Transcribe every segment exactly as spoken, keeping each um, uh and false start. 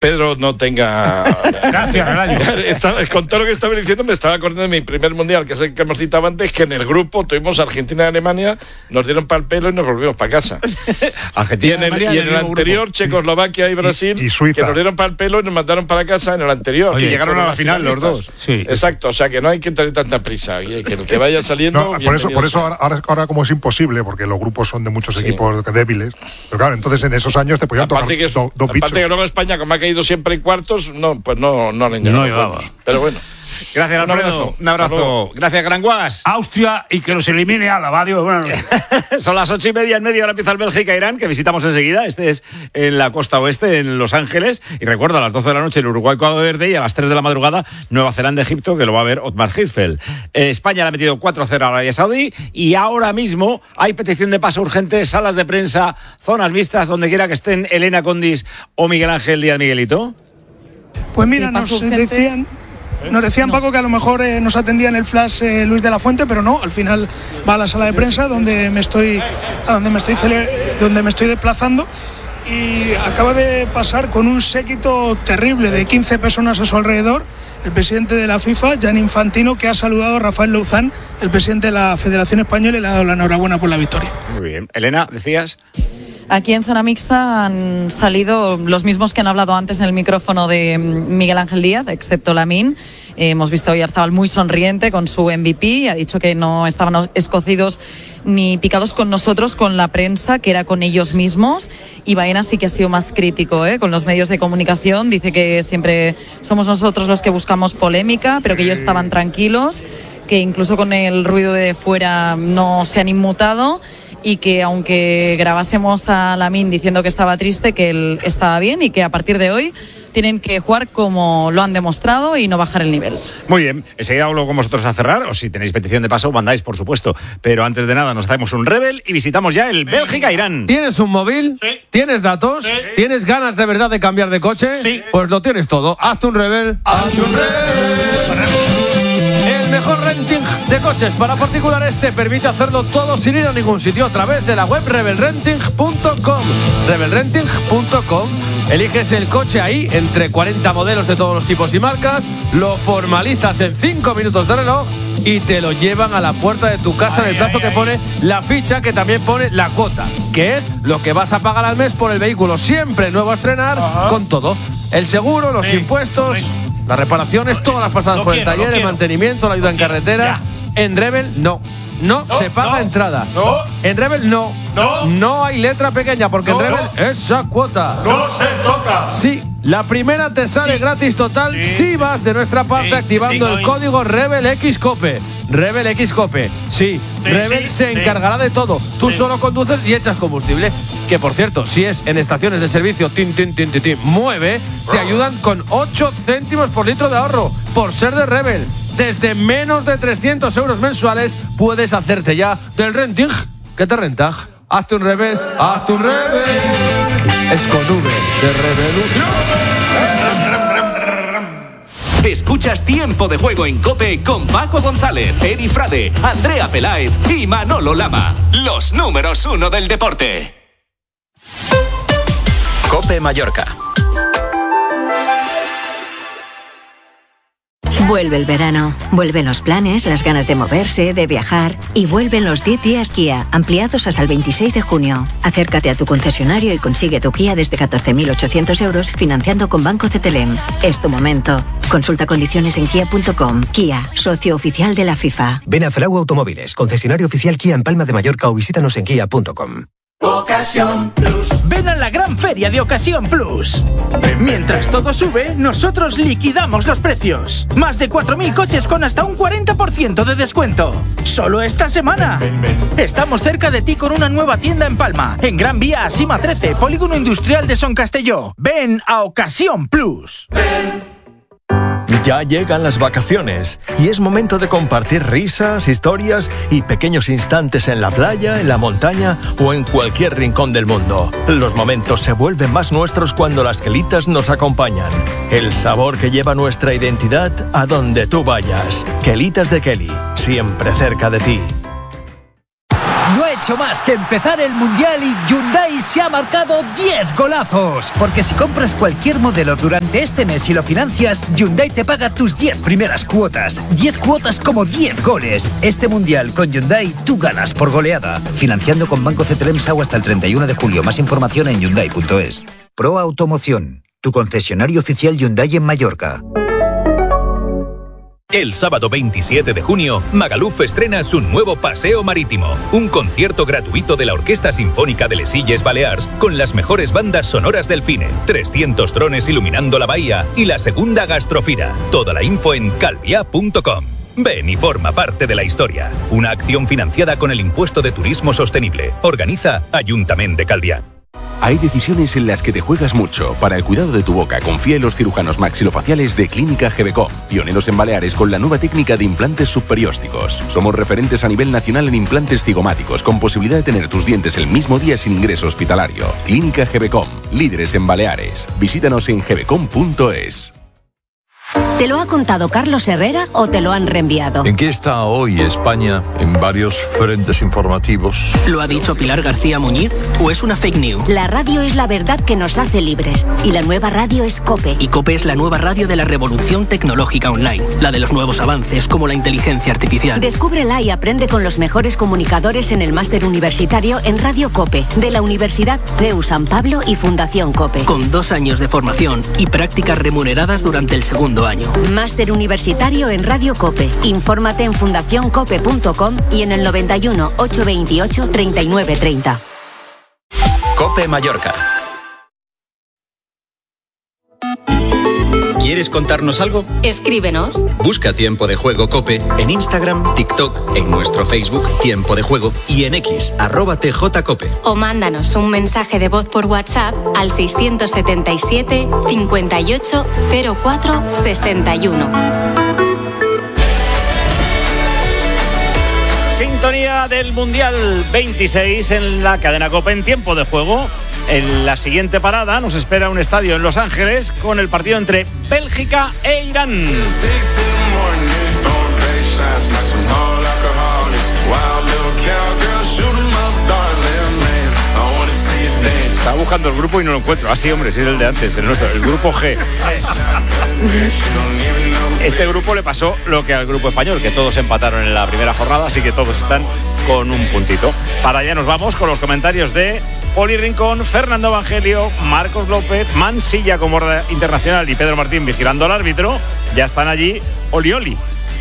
Pedro no tenga... Gracias, Relayo. Con todo lo que estaba diciendo me estaba acordando de mi primer mundial, que es el que hemos citado antes, que en el grupo tuvimos Argentina y Alemania, nos dieron para el pelo y nos volvimos para casa. Argentina y en el, y en el anterior, grupo. Checoslovaquia y Brasil, y, y Suiza, que nos dieron para el pelo y nos mandaron para casa en el anterior. Oye, y llegaron a la final los dos. Sí. Exacto, o sea que no hay que tener tanta prisa. Oye, que el que vaya saliendo... No, por eso, por eso ahora, ahora, ahora como es imposible, porque los grupos son de muchos sí. equipos débiles, pero claro, entonces en esos años te podían tocar que es, do, dos aparte bichos. Aparte que luego España, como ha caído siempre en cuartos, no, pues no, no le no llevaba. Pero bueno. Gracias, Alfredo. Un abrazo. Un abrazo. Gracias, Granguas. Austria y que los elimine a la Badio. Bueno, son las ocho y media en medio. Ahora empieza el Bélgica-Irán, que visitamos enseguida. Este es en la costa oeste, en Los Ángeles. Y recuerda, a las doce de la noche el Uruguay-Cabo Verde y a las tres de la madrugada Nueva Zelanda-Egipto, que lo va a ver Otmar Hitzfeld. Eh, España le ha metido cuatro cero a Arabia Saudí y ahora mismo hay petición de paso urgente, salas de prensa, zonas vistas, donde quiera que estén Elena Condis o Miguel Ángel Díaz Miguelito. Pues mira, nos decían, nos decían no. Paco, que a lo mejor eh, nos atendía en el flash eh, Luis de la Fuente, pero no, al final va a la sala de prensa donde me estoy, a donde me estoy, cele- donde me estoy desplazando, y acaba de pasar con un séquito terrible de quince personas a su alrededor el presidente de la FIFA, Gianni Infantino, que ha saludado a Rafael Louzán, el presidente de la Federación Española, y le ha dado la enhorabuena por la victoria. Muy bien. Elena, decías... Aquí en zona mixta han salido los mismos que han hablado antes en el micrófono de Miguel Ángel Díaz, excepto Lamine. Eh, hemos visto a Oyarzabal muy sonriente con su M V P. Ha dicho que no estaban escocidos ni picados con nosotros, con la prensa, que era con ellos mismos. Y Baena sí que ha sido más crítico, ¿eh? Con los medios de comunicación. Dice que siempre somos nosotros los que buscamos polémica, pero que ellos estaban tranquilos, que incluso con el ruido de fuera no se han inmutado, y que aunque grabásemos a Lamine diciendo que estaba triste, que él estaba bien, y que a partir de hoy tienen que jugar como lo han demostrado y no bajar el nivel. Muy bien, enseguida hablo con vosotros a cerrar, o si tenéis petición de paso, mandáis, por supuesto. Pero antes de nada, nos hacemos un Rebel y visitamos ya el Bélgica-Irán. ¿Tienes un móvil? Sí. ¿Tienes datos? Sí. ¿Tienes ganas de verdad de cambiar de coche? Sí. Pues lo tienes todo. Hazte un Rebel. Hazte un Rebel. El mejor renting de coches para particulares te permite hacerlo todo sin ir a ningún sitio a través de la web rebel renting punto com. rebel renting punto com. Eliges el coche ahí entre cuarenta modelos de todos los tipos y marcas, lo formalizas en cinco minutos de reloj y te lo llevan a la puerta de tu casa, ay, en el plazo ay, que ay. pone la ficha, que también pone la cuota, que es lo que vas a pagar al mes por el vehículo, siempre nuevo a estrenar. Ajá. Con todo, el seguro, los sí. impuestos, sí. las reparaciones, todas las pasadas por el taller, el mantenimiento, la ayuda en carretera. Ya. En Rebel no. No, no se paga no, entrada. No. En Rebel no. No. No hay letra pequeña, porque no. en Rebel esa cuota. No se toca. Sí, la primera te sale sí. gratis total sí. si vas de nuestra parte sí. activando sí, el código RebelXCope. RebelXCope. Sí, sí Rebel sí, se sí. encargará de todo. Tú sí. solo conduces y echas combustible. Que por cierto, si es en estaciones de servicio tin, tin, tin, tin, tin, mueve, te ayudan con ocho céntimos por litro de ahorro por ser de Rebel. Desde menos de trescientos euros mensuales puedes hacerte ya del renting. ¿Qué te renta? Hazte un Rebel, hazte un Rebel. Es con V de revolución. Escuchas Tiempo de Juego en COPE con Paco González, Eri Frade, Andrea Peláez y Manolo Lama. Los números uno del deporte. COPE Mallorca. Vuelve el verano, vuelven los planes, las ganas de moverse, de viajar, y vuelven los diez días Kia, ampliados hasta el veintiséis de junio. Acércate a tu concesionario y consigue tu Kia desde catorce mil ochocientos euros financiando con Banco Cetelem. Es tu momento. Consulta condiciones en kia punto com. Kia, socio oficial de la FIFA. Ven a Frau Automóviles, concesionario oficial Kia en Palma de Mallorca, o visítanos en kia punto com. Ocasión Plus. Ven a la gran feria de Ocasión Plus. Mientras todo sube, nosotros liquidamos los precios. Más de cuatro mil coches con hasta un cuarenta por ciento de descuento. Solo esta semana. Ven, ven, ven. Estamos cerca de ti con una nueva tienda en Palma, en Gran Vía Asima trece, Polígono Industrial de Son Castelló. Ven a Ocasión Plus. Ven. Ya llegan las vacaciones y es momento de compartir risas, historias y pequeños instantes en la playa, en la montaña o en cualquier rincón del mundo. Los momentos se vuelven más nuestros cuando las Quelitas nos acompañan. El sabor que lleva nuestra identidad a donde tú vayas. Quelitas de Kelly, siempre cerca de ti. No ha hecho más que empezar el Mundial y Hyundai se ha marcado diez golazos. Porque si compras cualquier modelo durante este mes y lo financias, Hyundai te paga tus diez primeras cuotas. diez cuotas como diez goles. Este Mundial con Hyundai tú ganas por goleada. Financiando con Banco Cetremsau hasta el treinta y uno de julio. Más información en hyundai punto es. Pro Automoción, tu concesionario oficial Hyundai en Mallorca. El sábado veintisiete de junio, Magaluf estrena su nuevo Paseo Marítimo, un concierto gratuito de la Orquesta Sinfónica de Les Illes Balears con las mejores bandas sonoras del cine, trescientos drones iluminando la bahía y la segunda gastrofira. Toda la info en calvia punto com. Ven y forma parte de la historia. Una acción financiada con el Impuesto de Turismo Sostenible. Organiza Ayuntamiento de Calviá. Hay decisiones en las que te juegas mucho. Para el cuidado de tu boca, confía en los cirujanos maxilofaciales de Clínica Gebecom, pioneros en Baleares con la nueva técnica de implantes subperiósticos. Somos referentes a nivel nacional en implantes cigomáticos, con posibilidad de tener tus dientes el mismo día sin ingreso hospitalario. Clínica Gebecom, líderes en Baleares. Visítanos en gebecom punto es. ¿Te lo ha contado Carlos Herrera o te lo han reenviado? ¿En qué está hoy España en varios frentes informativos? ¿Lo ha dicho Pilar García Muñiz o es una fake news? La radio es la verdad que nos hace libres y la nueva radio es COPE. Y COPE es la nueva radio de la revolución tecnológica online, la de los nuevos avances como la inteligencia artificial. Descúbrela y aprende con los mejores comunicadores en el máster universitario en Radio COPE de la Universidad C E U San Pablo y Fundación COPE. Con dos años de formación y prácticas remuneradas durante el segundo año. Máster universitario en Radio COPE. Infórmate en fundación cope punto com y en el noventa y uno, ochocientos veintiocho, treinta y nueve treinta. COPE Mallorca. ¿Quieres contarnos algo? Escríbenos. Busca Tiempo de Juego COPE en Instagram, TikTok, en nuestro Facebook Tiempo de Juego y en X, arroba tjcope. O mándanos un mensaje de voz por WhatsApp al seiscientos setenta y siete, cincuenta y ocho, cero cuatro, sesenta y uno. Sintonía del Mundial veintiséis en la cadena COPE en Tiempo de Juego. En la siguiente parada nos espera un estadio en Los Ángeles con el partido entre Bélgica e Irán. Estaba buscando el grupo y no lo encuentro. Ah, sí, hombre, sí es el de antes, el nuestro, el grupo G. Este grupo le pasó lo que al grupo español, que todos empataron en la primera jornada, así que todos están con un puntito. Para allá nos vamos con los comentarios de Poli Rincón, Fernando Evangelio, Marcos López, Mansilla como orden internacional y Pedro Martín vigilando al árbitro. Ya están allí Olioli,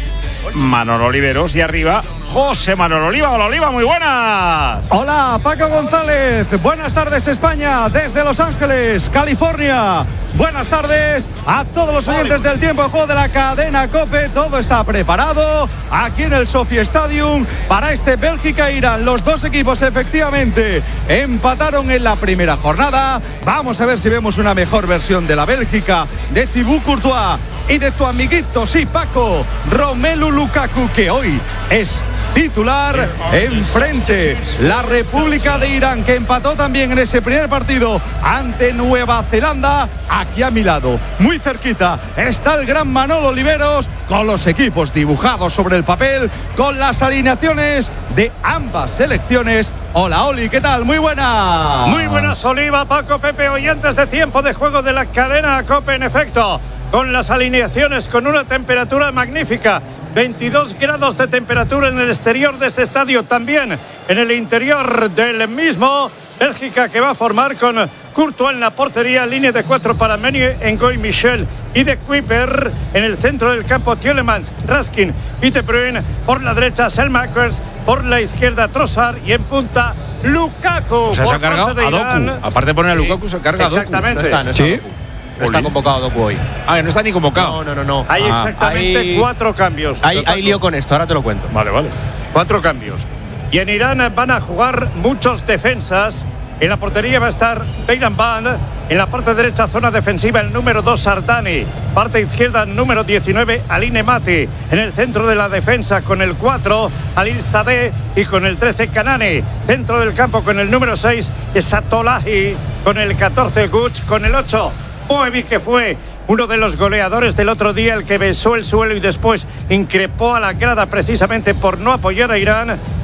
Manolo Oliveros y arriba José Manuel Oliva. Hola Oliva, muy buenas. Hola Paco González, buenas tardes España desde Los Ángeles, California. Buenas tardes a todos los oyentes del Tiempo de Juego de la cadena COPE. Todo está preparado aquí en el Sophie Stadium para este Bélgica-Irán. Los dos equipos efectivamente empataron en la primera jornada. Vamos a ver si vemos una mejor versión de la Bélgica, de Thibaut Courtois y de tu amiguito, sí Paco, Romelu Lukaku, que hoy es titular. Enfrente la República de Irán, que empató también en ese primer partido ante Nueva Zelanda. Aquí a mi lado, muy cerquita, está el gran Manolo Oliveros, con los equipos dibujados sobre el papel, con las alineaciones de ambas selecciones. Hola Oli, ¿qué tal? Muy buenas. Muy buenas Oliva, Paco, Pepe, oyentes de Tiempo de Juego de la cadena COPE. En efecto, con las alineaciones, con una temperatura magnífica, veintidós grados de temperatura en el exterior de este estadio, también en el interior del mismo. Bélgica, que va a formar con Courtois en la portería, línea de cuatro para Meunier, Ngoy, Michel y de Kuiper. En el centro del campo, Tielemans, Raskin y De Bruyne. Por la derecha, Selmakers. Por la izquierda, Trossard. Y en punta, Lukaku. O sea, se ha cargado a Doku. Aparte de poner a Lukaku, se carga a Doku. Exactamente. No está, no está ¿Sí? Doku. No está convocado Doku hoy. Ah, no está ni convocado. No, no, no. no. Hay ah, exactamente hay... cuatro cambios. Hay, hay lío con esto, ahora te lo cuento. Vale, vale. Cuatro cambios. Y en Irán van a jugar muchos defensas. En la portería va a estar Beiran Band. En la parte derecha, zona defensiva, el número dos, Sardani. Parte izquierda, número diecinueve, Aline Mati. En el centro de la defensa, con el cuatro, Alil Sadeh. Y con el trece, Kanane. Dentro del campo, con el número seis, Satolahi. Con el catorce, Guch. Con el ocho, Moebi, que fue uno de los goleadores del otro día, el que besó el suelo y después increpó a la grada precisamente por no apoyar a Irán.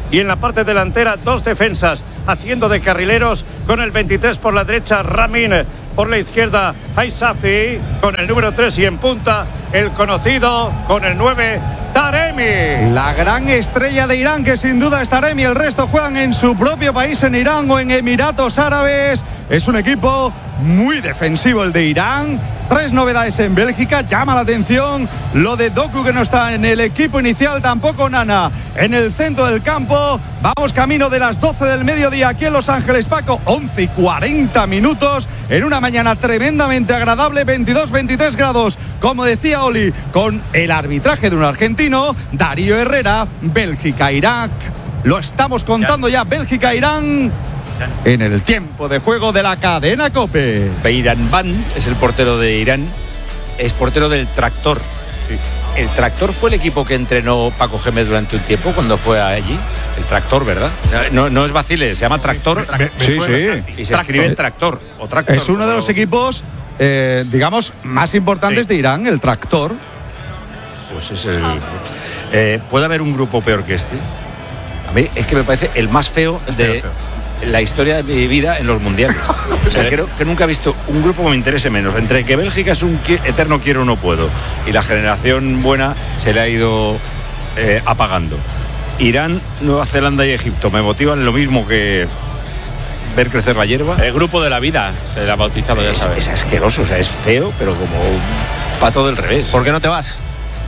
y en la parte delantera dos defensas, haciendo de carrileros con el veintitrés por la derecha, Ramin, por la izquierda, Aisafi, con el número tres y en punta, el conocido con el nueve, Taremi. La gran estrella de Irán, que sin duda es Taremi. El resto juegan en su propio país, en Irán o en Emiratos Árabes. Es un equipo muy defensivo el de Irán. Tres novedades en Bélgica, llama la atención lo de Doku, que no está en el equipo inicial, tampoco Nana en el centro del campo. Vamos camino de las doce del mediodía aquí en Los Ángeles, Paco, once y cuarenta minutos, en una mañana tremendamente agradable, veintidós veintitrés grados, como decía Oli, con el arbitraje de un argentino, Darío Herrera. Bélgica-Irak, lo estamos contando ya, Bélgica-Irán, en el tiempo de juego de la cadena COPE. Beiranvand es el portero de Irán, es portero del Tractor. Sí. El Tractor fue el equipo que entrenó Paco Gémez durante un tiempo cuando fue allí. El Tractor, ¿verdad? No, no es vacile, se llama Tractor. Me, me sí, sí. Y se escribe Tractor o Tractor. Es uno de los equipos, eh, digamos, más importantes sí. de Irán, el Tractor. Pues es el... Eh, ¿Puede haber un grupo peor que este? A mí es que me parece el más feo de... la historia de mi vida en los mundiales. O sea, creo que nunca he visto un grupo que me interese menos. Entre que Bélgica es un eterno quiero o no puedo y la generación buena se le ha ido eh, apagando. Irán, Nueva Zelanda y Egipto me motivan lo mismo que ver crecer la hierba. El grupo de la vida se le ha bautizado, ya sabes. Es, es asqueroso, o sea, es feo, pero como un pato del revés. ¿Por qué no te vas?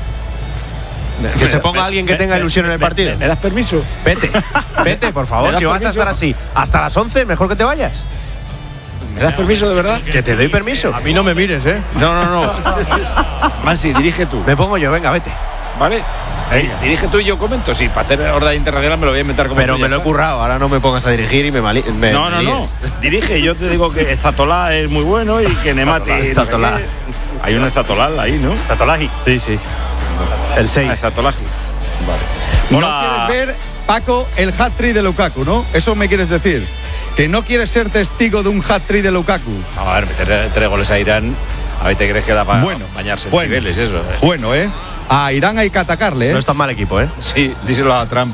Que me, se ponga me, alguien que me, tenga ilusión me, en el partido. ¿Me, me das permiso? Vete, vete, por favor. Si vas a estar así hasta las once, mejor que te vayas. ¿Me das permiso de verdad? Que te doy permiso. A mí no me mires, ¿eh? No, no, no. Mansi, dirige tú. Me pongo yo, venga, vete. ¿Vale? Hey, dirige tú y yo comento. Sí, para hacer horda internacional me lo voy a inventar como Pero me lo he currado, ahora no me pongas a dirigir y me mali me, No, no, no. Dirige, yo te digo que Zatolá es muy bueno y que Nemati. Zatolá. Hay un Zatolá ahí, ¿no? Zatolaji. Sí, sí. El seis. Ah, Zatolaji. Vale. ¿No quieres ver, Paco, el hat-trick de Lukaku, no? Eso me quieres decir. Que no quieres ser testigo de un hat-trick de Lukaku. A ver, meter tres goles a Irán. A ver, ¿te crees que da para bueno, bañarse en bueno, niveles eso? Bueno, ¿eh? A Irán hay que atacarle, ¿eh? No es tan mal equipo, ¿eh? Sí, díselo a Trump.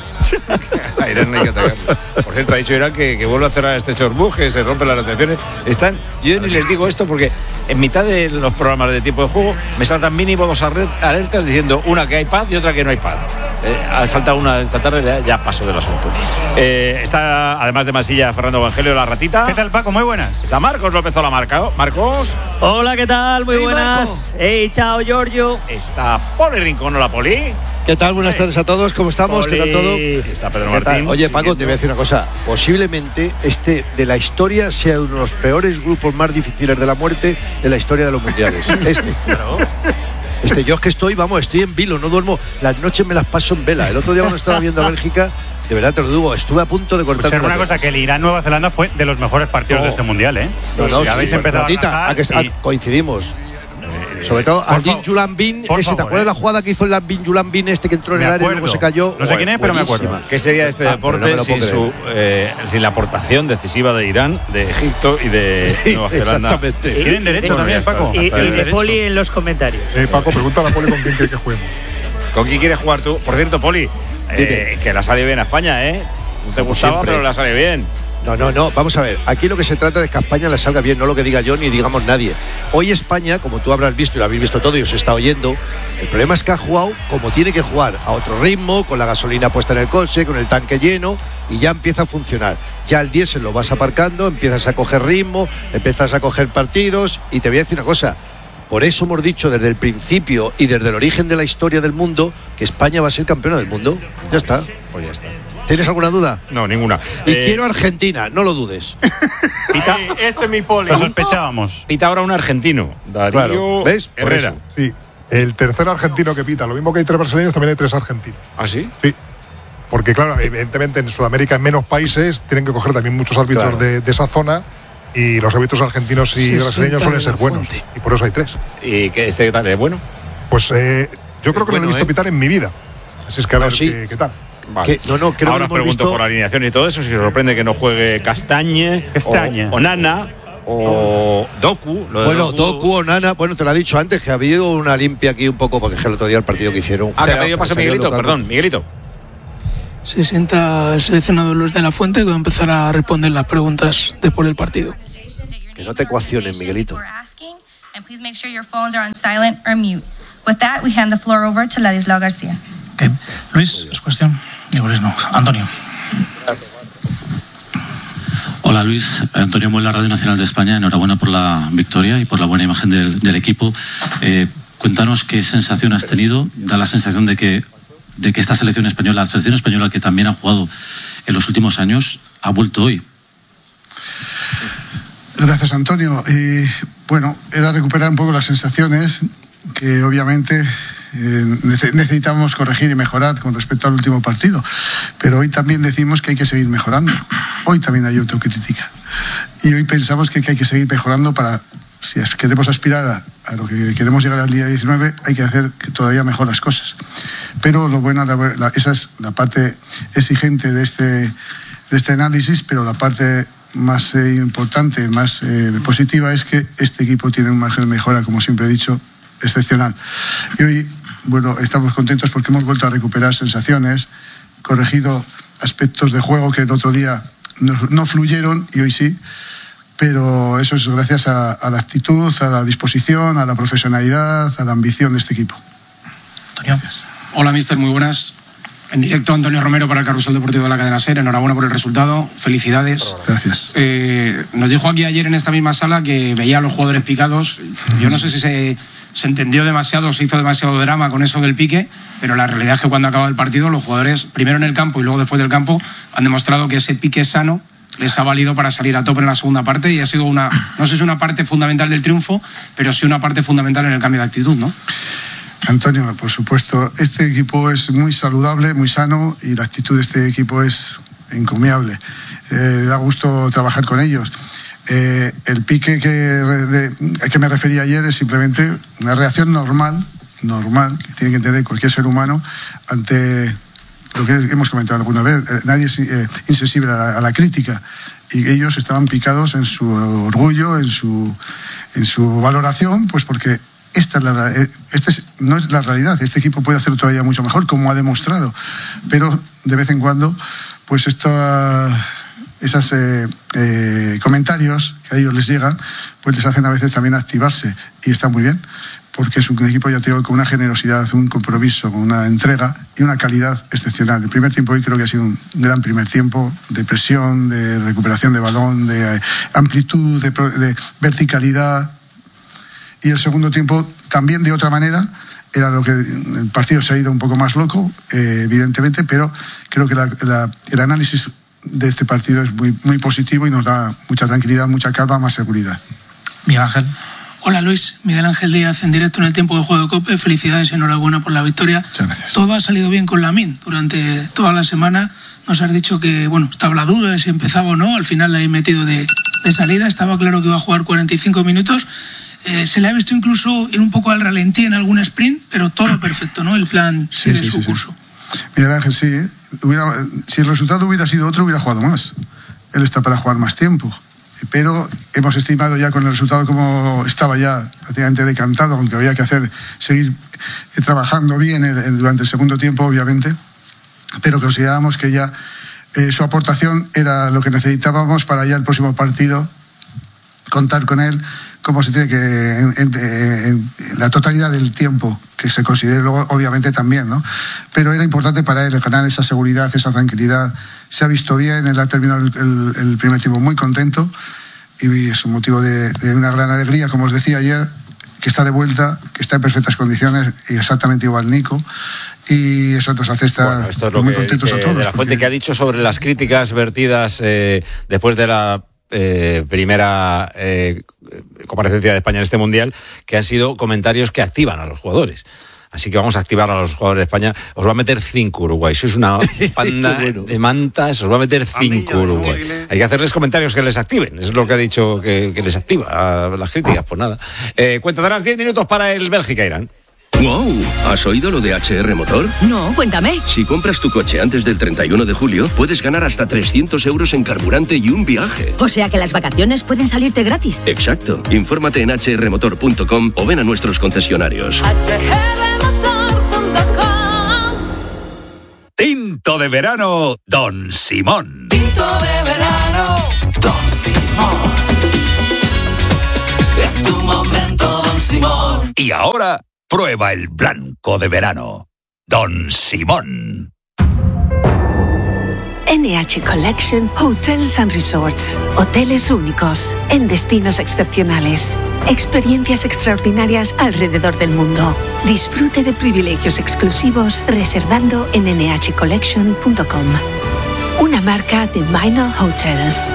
A Irán hay que atacarle. Por cierto, ha dicho Irán que, que vuelve a cerrar este Chorbug, que se rompen las retenciones. Están, yo ni les digo esto porque en mitad de los programas de tiempo de juego me saltan mínimo dos alertas diciendo una que hay paz y otra que no hay paz. Eh, ha saltado una esta tarde, ya, ya paso del asunto. Eh, está, además de Masilla, Fernando Evangelio, la ratita. ¿Qué tal, Paco? Muy buenas. Está Marcos López Olamarca. Marcos. Hola, ¿qué tal? Muy hey, buenas. Hey, chao, Giorgio. Está Poli Rincón. Hola, Poli. ¿Qué tal? Buenas tardes a todos. ¿Cómo estamos? Poli. ¿Qué tal todo? Está Pedro Martín. Oye, Paco, te voy a decir una cosa. Posiblemente este de la historia sea uno de los peores grupos más difíciles de la muerte de la historia de los mundiales. Este. Claro. Este, yo es que estoy, vamos, estoy en vilo, no duermo, las noches me las paso en vela. El otro día cuando estaba viendo a Bélgica, de verdad te lo digo, estuve a punto de cortar. Pues una cosa, que el Irán-Nueva Zelanda fue de los mejores partidos no. de este mundial, ¿eh? No, no, si sí, habéis sí, empezado ratita, a, a que, y... coincidimos. Sobre todo a Jin Julan Bin, ese, favor, ¿te acuerdas eh? la jugada que hizo el Bin Julan Bin este que entró en el área y luego se cayó? No sé quién es, pero me acuerdo. ¿Qué sería este deporte ah, sin, su, eh, sin la aportación decisiva de Irán, de Egipto y de Nueva Zelanda? Exactamente. Tienen derecho también, Paco. Y, y de Poli en los comentarios. Eh, Paco, pregúntale a Poli con quién quiere que juguemos. ¿Con quién quieres jugar tú? Por cierto, Poli, eh, que la sale bien a España, ¿eh? No te gustaba, pero la sale bien. No, no, no, vamos a ver, aquí lo que se trata es que a España le salga bien, no lo que diga yo ni digamos nadie. Hoy España, como tú habrás visto y lo habéis visto todo y os está oyendo, el problema es que ha jugado como tiene que jugar, a otro ritmo, con la gasolina puesta en el coche, con el tanque lleno, y ya empieza a funcionar. Ya el diésel lo vas aparcando, empiezas a coger ritmo, empiezas a coger partidos, y te voy a decir una cosa, por eso hemos dicho desde el principio y desde el origen de la historia del mundo que España va a ser campeona del mundo. Ya está. Pues ya está. ¿Tienes alguna duda? No, ninguna. Y eh... quiero Argentina, no lo dudes. Pita, Ay, ese es mi Poli. Lo sospechábamos. Pita ahora un argentino, Darío claro, ¿ves? Herrera. Sí, el tercer argentino que pita. Lo mismo que hay tres brasileños, también hay tres argentinos. ¿Ah, sí? Sí. Porque, claro, evidentemente en Sudamérica, en menos países, tienen que coger también muchos árbitros claro. de, de esa zona. Y los árbitros argentinos y brasileños suelen ser buenos. Y por eso hay tres. ¿Y qué este tal es bueno? Pues eh, yo creo que bueno, lo he visto eh. pitar en mi vida. Así es que a ver no, sí. qué, qué tal. Vale. Que, no, no, creo Ahora os pregunto visto... por alineación y todo eso, si os sorprende que no juegue Castañe, Castañe. O, o Nana o Doku. Lo de bueno, Doku. Doku o Nana, bueno, te lo he dicho antes, que ha habido una limpia aquí un poco, porque el otro día el partido que hicieron. Ah, que ha pedido paso Miguelito, perdón, Miguelito. se sienta el seleccionado Luis de la Fuente, que va a empezar a responder las preguntas después del partido. Que no te coaccionen, Miguelito. And please make sure your phones are on silent or mute. With that, we hand the floor over to Ladislao García. Okay. Luis, es cuestión. Digo, Luis, no. Antonio. Hola Luis, Antonio Muela, Radio Nacional de España. Enhorabuena por la victoria y por la buena imagen del, del equipo. Eh, cuéntanos qué sensación has tenido. Da la sensación de que, de que esta selección española, la selección española que también ha jugado en los últimos años, ha vuelto hoy. Gracias, Antonio. Y bueno, era recuperar un poco las sensaciones que obviamente eh, necesitamos corregir y mejorar con respecto al último partido. Pero hoy también decimos que hay que seguir mejorando. Hoy también hay autocrítica. Y hoy pensamos que, que hay que seguir mejorando para, si queremos aspirar a, a lo que queremos llegar al día diecinueve, hay que hacer que todavía mejor las cosas. Pero lo bueno, la, la, esa es la parte exigente de este, de este análisis, pero la parte más eh, importante, más eh, positiva es que este equipo tiene un margen de mejora, como siempre he dicho, excepcional. Y hoy, bueno, estamos contentos porque hemos vuelto a recuperar sensaciones, corregido aspectos de juego que el otro día no, no fluyeron y hoy sí, pero eso es gracias a, a la actitud, a la disposición, a la profesionalidad, a la ambición de este equipo. Antonio. Gracias. Hola, mister, muy buenas. En directo, Antonio Romero para el Carrusel Deportivo de la Cadena SER. Enhorabuena por el resultado. Felicidades. Gracias. Eh, nos dijo aquí ayer en esta misma sala que veía a los jugadores picados. Yo no sé si se, se entendió demasiado, se hizo demasiado drama con eso del pique, pero la realidad es que cuando acaba el partido, los jugadores, primero en el campo y luego después del campo, han demostrado que ese pique sano les ha valido para salir a tope en la segunda parte y ha sido una, no sé si una parte fundamental del triunfo, pero sí una parte fundamental en el cambio de actitud, ¿no? Antonio, por supuesto, este equipo es muy saludable, muy sano y la actitud de este equipo es encomiable. Eh, da gusto trabajar con ellos. Eh, el pique que, de, a que me refería ayer es simplemente una reacción normal, normal, que tiene que entender cualquier ser humano ante lo que hemos comentado alguna vez. Eh, nadie es eh, insensible a la, a la crítica y ellos estaban picados en su orgullo, en su, en su valoración, pues porque Esta, es la, esta es, no es la realidad. Este equipo puede hacer todavía mucho mejor, como ha demostrado. Pero de vez en cuando, pues esos eh, eh, comentarios que a ellos les llegan, pues les hacen a veces también activarse. Y está muy bien, porque es un equipo, ya te digo, con una generosidad, un compromiso, con una entrega y una calidad excepcional. El primer tiempo hoy creo que ha sido un gran primer tiempo de presión, de recuperación de balón, de amplitud, de, de verticalidad. Y el segundo tiempo también de otra manera, era lo que el partido se ha ido un poco más loco, eh, evidentemente, pero creo que la, la, el análisis de este partido es muy, muy positivo y nos da mucha tranquilidad, mucha calma, más seguridad. Miguel Ángel. Hola Luis, Miguel Ángel Díaz en directo en el tiempo de juego de COPE. Felicidades y enhorabuena por la victoria. Muchas gracias. Todo ha salido bien con Lamine durante toda la semana. Nos has dicho que, bueno, estaba la duda de si empezaba o no. Al final la he metido de, de salida. Estaba claro que iba a jugar cuarenta y cinco minutos. Eh, se le ha visto incluso ir un poco al ralentí en algún sprint, pero todo perfecto, ¿no? El plan sí, sigue sí, su sí, curso. Sí. Miguel Ángel, sí. ¿eh? Hubiera, si el resultado hubiera sido otro, hubiera jugado más. Él está para jugar más tiempo. Pero hemos estimado ya con el resultado como estaba ya prácticamente decantado, aunque había que hacer, seguir trabajando bien el, el, durante el segundo tiempo, obviamente. Pero considerábamos que ya eh, su aportación era lo que necesitábamos para ya el próximo partido, contar con él como se tiene que en, en, en, en la totalidad del tiempo que se considere luego, obviamente también, ¿no? Pero era importante para él ganar esa seguridad, esa tranquilidad. Se ha visto bien, él ha terminado el, el, el primer tiempo muy contento y es un motivo de, de una gran alegría, como os decía ayer, que está de vuelta, que está en perfectas condiciones y exactamente igual Nico. Y eso nos hace estar bueno, esto es lo muy que contentos dice a todos. De la Fuente, porque... que ha dicho sobre las críticas vertidas eh, después de la Eh, primera eh, comparecencia de España en este Mundial, que han sido comentarios que activan a los jugadores. Así que vamos a activar a los jugadores de España. Os va a meter cinco Uruguay. Sois una panda bueno. de mantas, os va a meter cinco Uruguay. Hay que hacerles comentarios que les activen. Es lo que ha dicho que, que les activa a las críticas. Pues nada. Eh, Cuéntanos diez minutos para el Bélgica-Irán. ¡Wow! ¿Has oído lo de H R Motor? No, cuéntame. Si compras tu coche antes del treinta y uno de julio, puedes ganar hasta trescientos euros en carburante y un viaje. O sea que las vacaciones pueden salirte gratis. Exacto. Infórmate en h r motor punto com o ven a nuestros concesionarios. h r motor punto com Tinto de verano, Don Simón. Tinto de verano, Don Simón. Es tu momento, Don Simón. Y ahora, prueba el blanco de verano, Don Simón. N H Collection Hotels and Resorts. Hoteles únicos, en destinos excepcionales. Experiencias extraordinarias alrededor del mundo. Disfrute de privilegios exclusivos reservando en ene hache collection punto com. Una marca de Minor Hotels.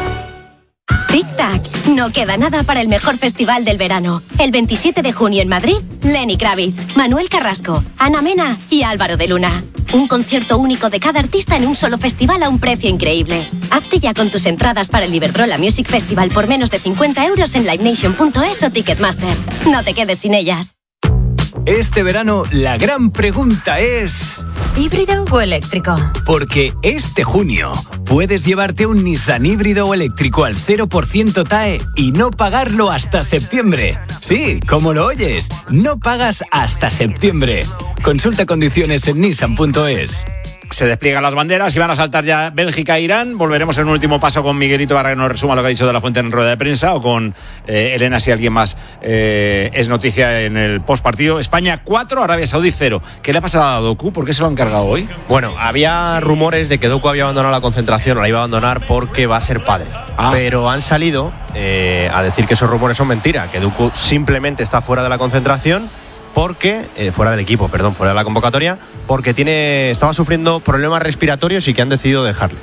Tic-tac, no queda nada para el mejor festival del verano. El veintisiete de junio en Madrid, Lenny Kravitz, Manuel Carrasco, Ana Mena y Álvaro de Luna. Un concierto único de cada artista en un solo festival a un precio increíble. Hazte ya con tus entradas para el Iberdrola Music Festival por menos de cincuenta euros en live nation punto es o Ticketmaster. No te quedes sin ellas. Este verano la gran pregunta es... ¿híbrido o eléctrico? Porque este junio puedes llevarte un Nissan híbrido o eléctrico al cero por ciento T A E y no pagarlo hasta septiembre. Sí, como lo oyes, no pagas hasta septiembre. Consulta condiciones en nissan punto es. Se despliegan las banderas y van a saltar ya Bélgica e Irán. Volveremos en un último paso con Miguelito para que nos resuma lo que ha dicho de la Fuente en rueda de prensa, o con eh, Elena, si alguien más eh, es noticia en el postpartido. España cuatro, Arabia Saudí cero. ¿Qué le ha pasado a Doku? ¿Por qué se lo han cargado hoy? Bueno, había rumores de que Doku había abandonado la concentración, o la iba a abandonar porque va a ser padre. Ah. Pero han salido eh, a decir que esos rumores son mentira, que Doku simplemente está fuera de la concentración porque, eh, fuera del equipo, perdón, fuera de la convocatoria, porque tiene, estaba sufriendo problemas respiratorios y que han decidido dejarle.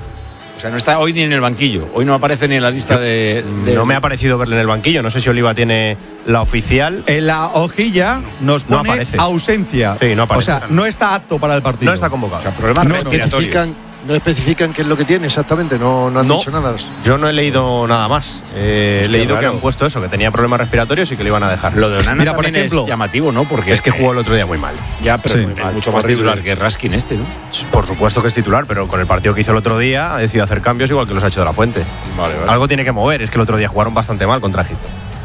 O sea, no está hoy ni en el banquillo, hoy no aparece ni en la lista de... de... No me ha parecido verle en el banquillo, no sé si Oliva tiene la oficial. En la hojilla nos pone no aparece. ausencia. Sí, no aparece. O sea, no está apto para el partido. No está convocado. O sea, problemas no respiratorios. Especifican, no especifican qué es lo que tiene exactamente, no, no han no, dicho nada. Yo no he leído nada más. Eh, he leído raro. que han puesto eso, que tenía problemas respiratorios y que le iban a dejar. Lo de Onana Mira, por también ejemplo, es llamativo, ¿no? Porque es que jugó el otro día muy mal. Ya, pero Sí. es muy mal, mucho más titular que Raskin este, ¿no? Por supuesto que es titular, pero con el partido que hizo el otro día ha decidido hacer cambios igual que los ha hecho de la Fuente. Vale, vale. Algo tiene que mover, es que el otro día jugaron bastante mal contra Egipto.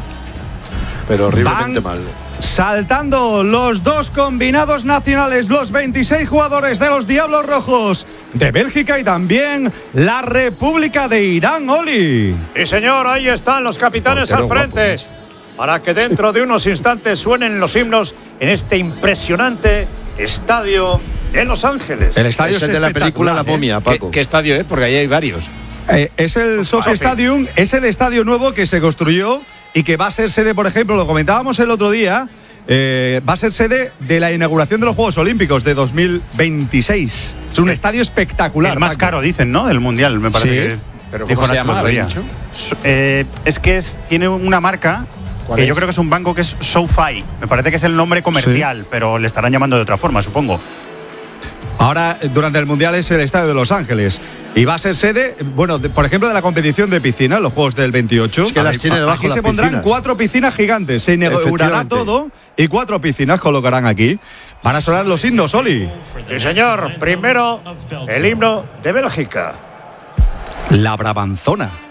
Pero horriblemente Van mal. Saltando los dos combinados nacionales, los veintiséis jugadores de los Diablos Rojos de Bélgica y también la República de Irán, Oli. Y señor, ahí están los capitanes al frente, para que dentro de unos instantes suenen los himnos en este impresionante estadio de Los Ángeles. El estadio es, es el de la película La Momia, Paco. ¿Qué, ¿Qué estadio es? Porque ahí hay varios. Eh, es el Sophie Stadium, es el estadio nuevo que se construyó y que va a ser sede, por ejemplo, lo comentábamos el otro día, eh, va a ser sede de la inauguración de los Juegos Olímpicos de dos mil veintiséis. Es un estadio espectacular. El más Paco. caro, dicen, ¿no? Del Mundial, me parece. Sí. Que ¿Pero dijo cómo se Nacho llama? el otro día. ¿Habéis dicho? So- eh, es que es, tiene una marca que es? yo creo que es un banco que es SoFi. Me parece que es el nombre comercial, sí, pero le estarán llamando de otra forma, supongo. Ahora, durante el Mundial, es el estadio de Los Ángeles. Y va a ser sede, bueno, de, por ejemplo, de la competición de piscina, los Juegos del veintiocho. Es que las tiene debajo Aquí las se pondrán piscinas. cuatro piscinas gigantes. Se inaugurará Efectivamente. todo y cuatro piscinas colocarán aquí. Van a sonar los himnos, Oli. Y señor, primero el himno de Bélgica. La Brabanzona.